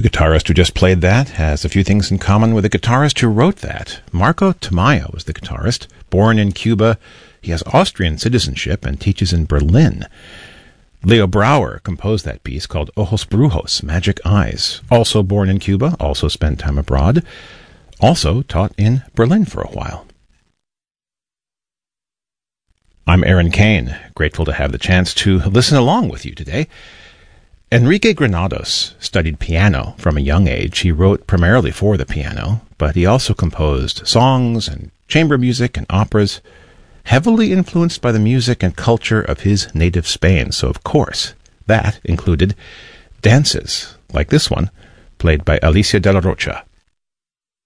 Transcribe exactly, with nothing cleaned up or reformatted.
The guitarist who just played that has a few things in common with the guitarist who wrote that. Marco Tamayo is the guitarist. Born in Cuba, he has Austrian citizenship and teaches in Berlin. Leo Brouwer composed that piece called Ojos Brujos, Magic Eyes. Also born in Cuba, also spent time abroad. Also taught in Berlin for a while. I'm Aaron Kane, grateful to have the chance to listen along with you today. Enrique Granados studied piano from a young age. He wrote primarily for the piano, but he also composed songs and chamber music and operas, heavily influenced by the music and culture of his native Spain. So, of course, that included dances like this one, played by Alicia de la Rocha.